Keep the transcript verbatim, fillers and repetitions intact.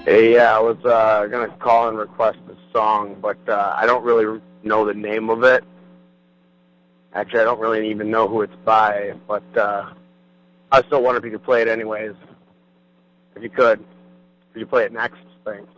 Hey, yeah, I was uh, going to call and request a song, but uh, I don't really know the name of it. Actually, I don't really even know who it's by, but uh, I still wonder if you could play it anyways. If you could, could you play it next? Thanks.